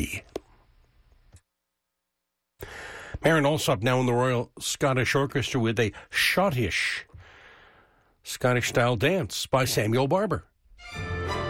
Maren Alsop now in the Royal Scottish Orchestra with a schottish Scottish-style dance by Samuel Barber.